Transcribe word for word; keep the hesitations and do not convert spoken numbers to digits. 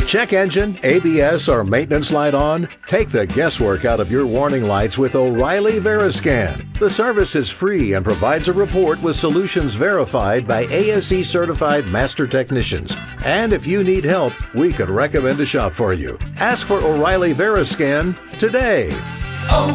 Check engine, A B S, or maintenance light on? Take the guesswork out of your warning lights with O'Reilly Veriscan. The service is free and provides a report with solutions verified by A S E certified master technicians. And if you need help, we could recommend a shop for you. Ask for O'Reilly Veriscan today. Oh,